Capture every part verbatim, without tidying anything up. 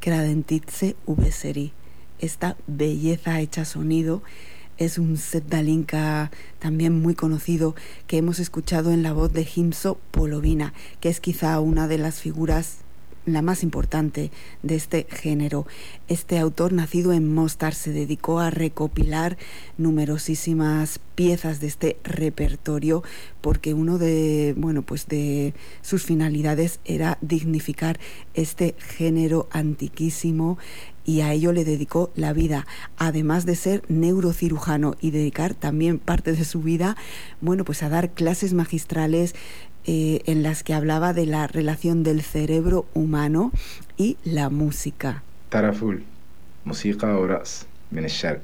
Kradentitse Uveseri. Esta belleza hecha sonido es un Sevdalinka también muy conocido que hemos escuchado en la voz de Himso Polovina, que es quizá una de las figuras, la más importante de este género. Este autor, nacido en Mostar, se dedicó a recopilar numerosísimas piezas de este repertorio porque uno de, bueno, pues de sus finalidades era dignificar este género antiquísimo, y a ello le dedicó la vida, además de ser neurocirujano y dedicar también parte de su vida, bueno, pues a dar clases magistrales eh, en las que hablaba de la relación del cerebro humano y la música. Taraful, música oras, min ash-sharq.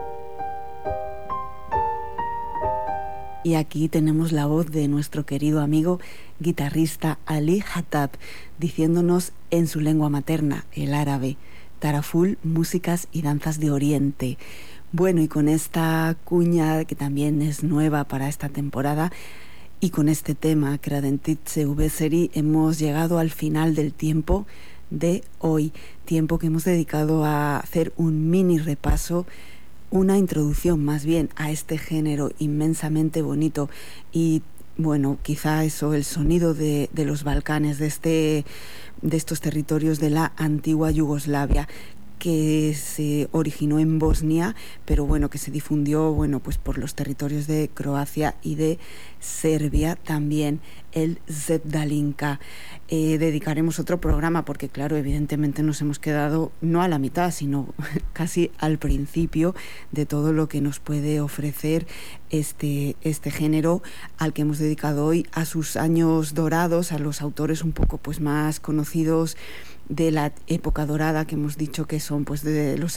Y aquí tenemos la voz de nuestro querido amigo guitarrista Ali Hatab, diciéndonos en su lengua materna, el árabe: Taraful, músicas y danzas de Oriente. Bueno, y con esta cuña que también es nueva para esta temporada, y con este tema, Kradentitse Uveseri, hemos llegado al final del tiempo de hoy. Tiempo que hemos dedicado a hacer un mini repaso, una introducción más bien a este género inmensamente bonito. Y bueno, quizá eso, el sonido de, de los Balcanes, de este... de estos territorios de la antigua Yugoslavia, que se originó en Bosnia, pero bueno, que se difundió, bueno, pues por los territorios de Croacia y de Serbia también, el Sevdalinka. Eh, dedicaremos otro programa porque, claro, evidentemente nos hemos quedado no a la mitad, sino casi al principio de todo lo que nos puede ofrecer este, este género, al que hemos dedicado hoy a sus años dorados, a los autores un poco pues más conocidos de la época dorada, que hemos dicho que son pues de los